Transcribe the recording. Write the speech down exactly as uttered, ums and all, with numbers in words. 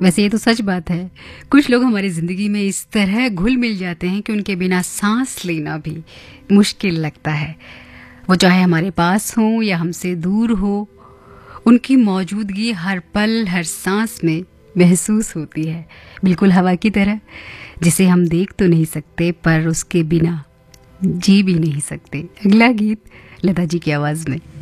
वैसे ये तो सच बात है। कुछ लोग हमारी ज़िंदगी में इस तरह घुल मिल जाते हैं कि उनके बिना सांस लेना भी मुश्किल लगता है। वो चाहे हमारे पास हो या हमसे दूर हो, उनकी मौजूदगी हर पल हर सांस में महसूस होती है, बिल्कुल हवा की तरह, जिसे हम देख तो नहीं सकते पर उसके बिना जी भी नहीं सकते। अगला गीत लता जी की आवाज़ में।